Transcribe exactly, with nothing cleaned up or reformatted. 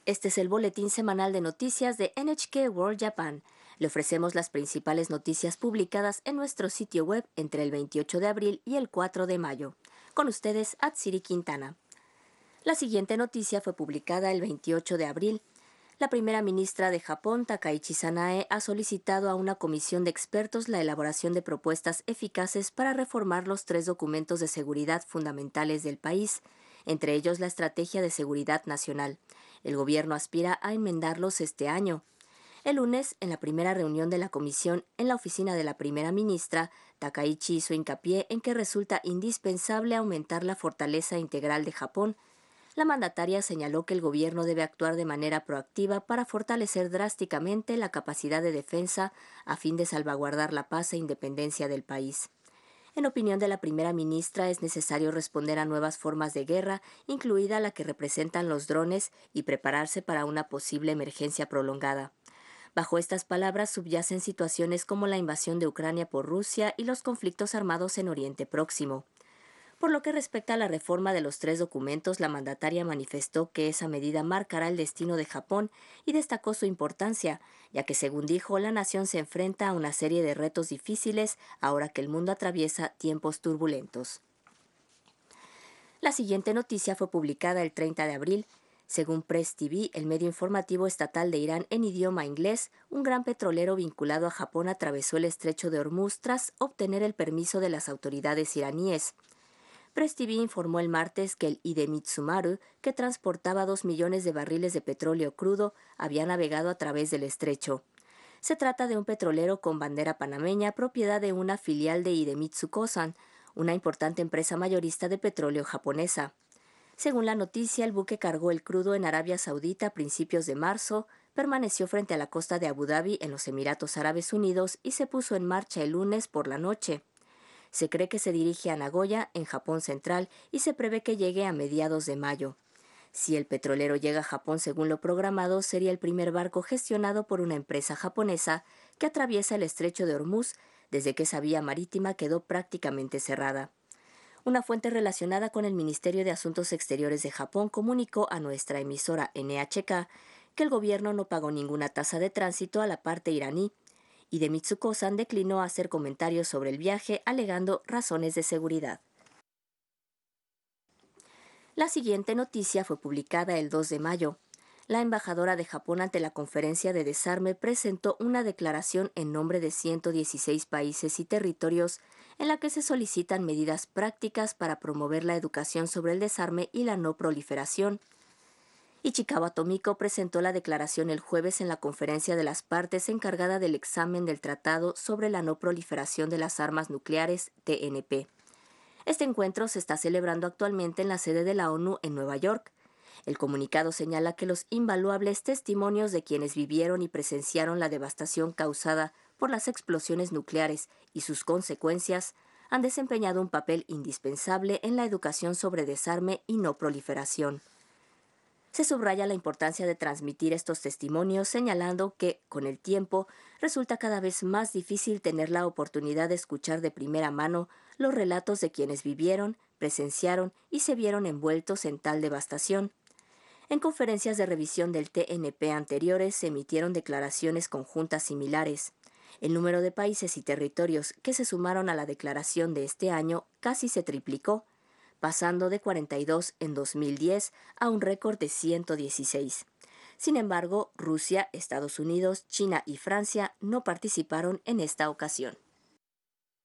Este es el boletín semanal de noticias de N H K World Japan. Le ofrecemos las principales noticias publicadas en nuestro sitio web entre el veintiocho de abril y el cuatro de mayo. Con ustedes, Atsiri Quintana. La siguiente noticia fue publicada el veintiocho de abril. La primera ministra de Japón, Takaichi Sanae, ha solicitado a una comisión de expertos la elaboración de propuestas eficaces para reformar los tres documentos de seguridad fundamentales del país, entre ellos la Estrategia de Seguridad Nacional. El gobierno aspira a enmendarlos este año. El lunes, en la primera reunión de la comisión en la oficina de la primera ministra, Takaichi hizo hincapié en que resulta indispensable aumentar la fortaleza integral de Japón. La mandataria señaló que el gobierno debe actuar de manera proactiva para fortalecer drásticamente la capacidad de defensa a fin de salvaguardar la paz e independencia del país. En opinión de la primera ministra, es necesario responder a nuevas formas de guerra, incluida la que representan los drones, y prepararse para una posible emergencia prolongada. Bajo estas palabras subyacen situaciones como la invasión de Ucrania por Rusia y los conflictos armados en Oriente Próximo. Por lo que respecta a la reforma de los tres documentos, la mandataria manifestó que esa medida marcará el destino de Japón y destacó su importancia, ya que, según dijo, la nación se enfrenta a una serie de retos difíciles ahora que el mundo atraviesa tiempos turbulentos. La siguiente noticia fue publicada el treinta de abril. Según Press T V, el medio informativo estatal de Irán en idioma inglés, un gran petrolero vinculado a Japón atravesó el estrecho de Hormuz tras obtener el permiso de las autoridades iraníes. Press T V informó el martes que el Idemitsu Maru, que transportaba dos millones de barriles de petróleo crudo, había navegado a través del estrecho. Se trata de un petrolero con bandera panameña, propiedad de una filial de Idemitsu Kosan, una importante empresa mayorista de petróleo japonesa. Según la noticia, el buque cargó el crudo en Arabia Saudita a principios de marzo, permaneció frente a la costa de Abu Dhabi en los Emiratos Árabes Unidos y se puso en marcha el lunes por la noche. Se cree que se dirige a Nagoya, en Japón Central, y se prevé que llegue a mediados de mayo. Si el petrolero llega a Japón según lo programado, sería el primer barco gestionado por una empresa japonesa que atraviesa el estrecho de Hormuz, desde que esa vía marítima quedó prácticamente cerrada. Una fuente relacionada con el Ministerio de Asuntos Exteriores de Japón comunicó a nuestra emisora N H K que el gobierno no pagó ninguna tasa de tránsito a la parte iraní, y Idemitsu Kosan declinó hacer comentarios sobre el viaje, alegando razones de seguridad. La siguiente noticia fue publicada el dos de mayo. La embajadora de Japón ante la Conferencia de Desarme presentó una declaración en nombre de ciento dieciséis países y territorios en la que se solicitan medidas prácticas para promover la educación sobre el desarme y la no proliferación. Ichikawa Tomiko presentó la declaración el jueves en la Conferencia de las Partes encargada del examen del Tratado sobre la No Proliferación de las Armas Nucleares, T N P. Este encuentro se está celebrando actualmente en la sede de la ONU en Nueva York. El comunicado señala que los invaluables testimonios de quienes vivieron y presenciaron la devastación causada por las explosiones nucleares y sus consecuencias han desempeñado un papel indispensable en la educación sobre desarme y no proliferación. Se subraya la importancia de transmitir estos testimonios, señalando que, con el tiempo, resulta cada vez más difícil tener la oportunidad de escuchar de primera mano los relatos de quienes vivieron, presenciaron y se vieron envueltos en tal devastación. En conferencias de revisión del T N P anteriores se emitieron declaraciones conjuntas similares. El número de países y territorios que se sumaron a la declaración de este año casi se triplicó, pasando de cuarenta y dos en dos mil diez a un récord de ciento dieciséis. Sin embargo, Rusia, Estados Unidos, China y Francia no participaron en esta ocasión.